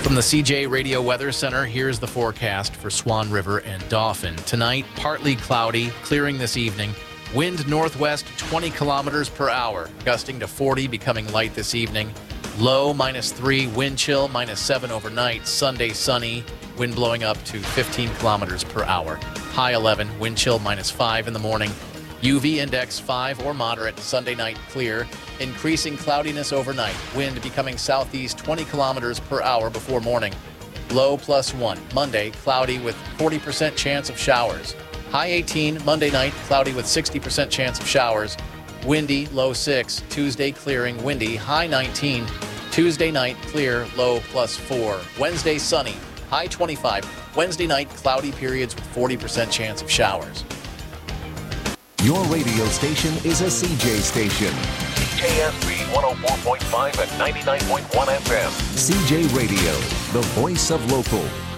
From the CJ Radio Weather Center, here's the forecast for Swan River and Dauphin. Tonight, partly cloudy, clearing this evening. Wind northwest 20 kilometers per hour, gusting to 40, becoming light this evening. Low -3, wind chill -7 overnight. Sunday sunny, wind blowing up to 15 kilometers per hour. High 11, wind chill -5 in the morning. UV index 5 or moderate. Sunday night clear. Increasing cloudiness overnight. Wind becoming southeast 20 kilometers per hour before morning. Low +1. Monday cloudy with 40% chance of showers. High 18. Monday night cloudy with 60% chance of showers. Windy, low 6. Tuesday clearing, windy, high 19. Tuesday night clear, low +4. Wednesday sunny, high 25. Wednesday night cloudy periods with 40% chance of showers. Your radio station is a CJ station. CJSB 104.5 and 99.1 FM. CJ Radio, the voice of local.